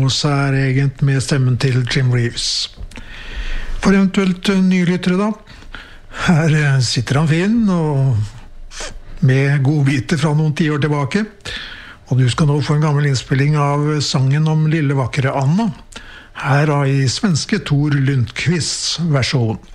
noe særegent med stemmen til Jim Reeves. For eventuelt nylyttere da, her sitter han fin og med godbiter fra noen 10 år tilbake, og du skal nå få en gammel innspilling av sangen om lille vakre Anna, her i svenske Tor Lundqvists versjon.